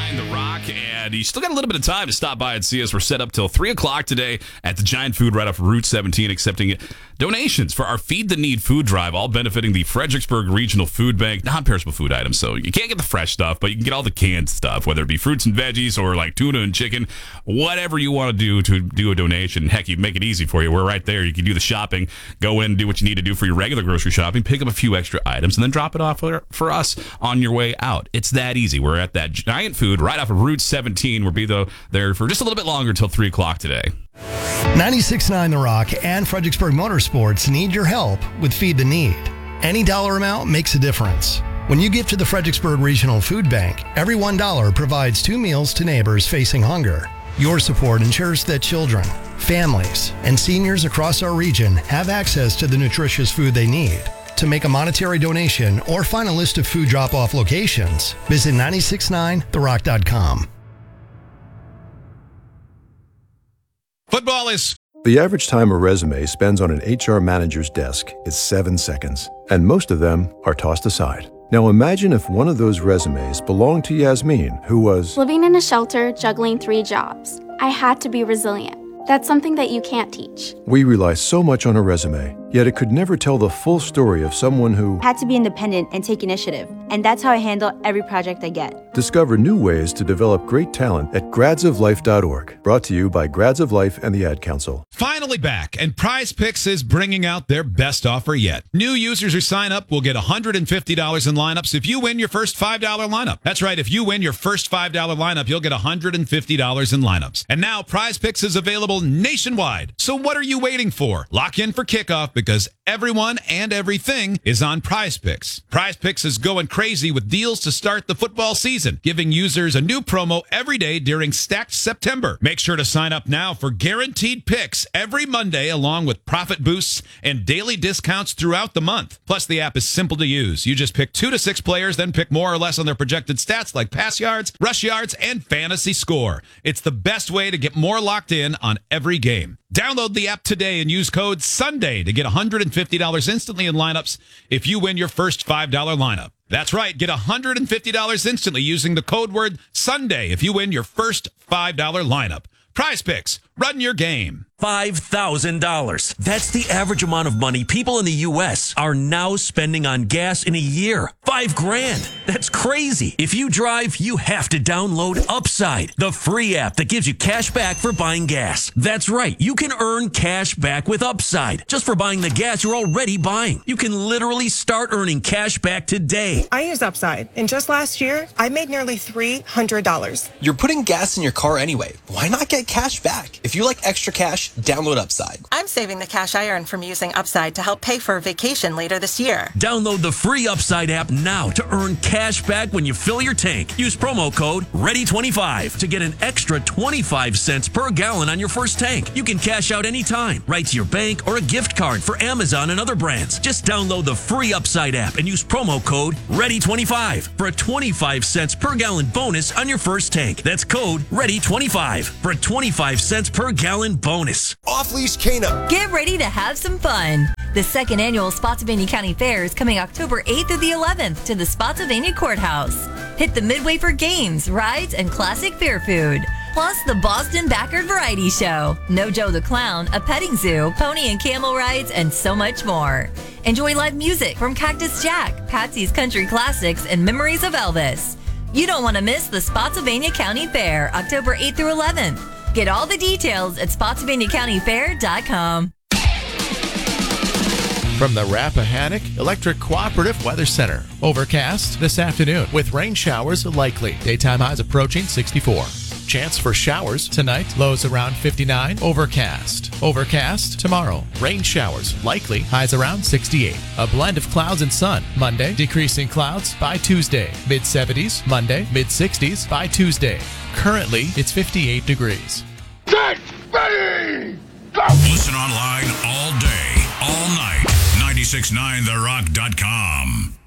96.9 The Rock, and you still got a little bit of time to stop by and see us. We're set up till 3 o'clock today at the Giant Food right off Route 17, accepting donations for our Feed the Need food drive, all benefiting the Fredericksburg Regional Food Bank. Non-perishable food items, so you can't get the fresh stuff, but you can get all the canned stuff, whether it be fruits and veggies or like tuna and chicken, whatever you want to do a donation. Heck, you make it easy for you. We're right there. You can do the shopping, go in, do what you need to do for your regular grocery shopping, pick up a few extra items, and then drop it off for us on your way out. It's that easy. We're at that Giant Food right off of Route 17. We'll be there for just a little bit longer until 3 o'clock today. 96.9 The Rock and Fredericksburg Motorsports need your help with Feed the Need. Any dollar amount makes a difference. When you give to the Fredericksburg Regional Food Bank, every $1 provides 2 meals to neighbors facing hunger. Your support ensures that children, families, and seniors across our region have access to the nutritious food they need. To make a monetary donation or find a list of food drop-off locations, visit 969therock.com. Football is... The average time a resume spends on an HR manager's desk is 7 seconds, and most of them are tossed aside. Now imagine if one of those resumes belonged to Yasmin, who was living in a shelter, juggling 3 jobs. I had to be resilient. That's something that you can't teach. We rely so much on a resume, yet it could never tell the full story of someone who had to be independent and take initiative. And that's how I handle every project I get. Discover new ways to develop great talent at gradsoflife.org. Brought to you by Grads of Life and the Ad Council. Finally back, and Prize Picks is bringing out their best offer yet. New users who sign up will get $150 in lineups if you win your first $5 lineup. That's right, if you win your first $5 lineup, you'll get $150 in lineups. And now Prize Picks is available nationwide. So what are you waiting for? Lock in for kickoff because everyone and everything is on Prize Picks. Prize Picks is going crazy with deals to start the football season, giving users a new promo every day during Stacked September. Make sure to sign up now for guaranteed picks every Monday, along with profit boosts and daily discounts throughout the month. Plus, the app is simple to use. You just pick 2 to 6 players, then pick more or less on their projected stats like pass yards, rush yards, and fantasy score. It's the best way to get more locked in on every game. Download the app today and use code SUNDAY to get $150 instantly in lineups if you win your first $5 lineup. That's right, get $150 instantly using the code word SUNDAY if you win your first $5 lineup. Prize Picks, run your game. $5,000. That's the average amount of money people in the U.S. are now spending on gas in a year. $5,000. That's crazy. If you drive, you have to download Upside, the free app that gives you cash back for buying gas. That's right. You can earn cash back with Upside just for buying the gas you're already buying. You can literally start earning cash back today. I use Upside, and just last year, I made nearly $300. You're putting gas in your car anyway. Why not get cash back? If you like extra cash, download Upside. I'm saving the cash I earn from using Upside to help pay for a vacation later this year. Download the free Upside app now to earn cash back when you fill your tank. Use promo code READY25 to get an extra 25 cents per gallon on your first tank. You can cash out anytime, right to your bank or a gift card for Amazon and other brands. Just download the free Upside app and use promo code READY25 for a 25 cents per gallon bonus on your first tank. That's code READY25 for a 25 cents per gallon bonus. Off-leash Cana. Get ready to have some fun. The second annual Spotsylvania County Fair is coming October 8th through the 11th to the Spotsylvania Courthouse. Hit the Midway for games, rides, and classic fair food. Plus the Boston Backard Variety Show, No Joe the Clown, a petting zoo, pony and camel rides, and so much more. Enjoy live music from Cactus Jack, Patsy's Country Classics, and Memories of Elvis. You don't want to miss the Spotsylvania County Fair, October 8th through 11th. Get all the details at SpotsylvaniaCountyFair.com. From the Rappahannock Electric Cooperative Weather Center. Overcast this afternoon with rain showers likely. Daytime highs approaching 64. Chance for showers tonight. Lows around 59. Overcast. Overcast tomorrow. Rain showers likely. Highs around 68. A blend of clouds and sun. Monday. Decreasing clouds by Tuesday. Mid-70s. Monday. Mid-60s by Tuesday. Currently, it's 58 degrees. Get ready! Go! Listen online all day, all night. 969therock.com.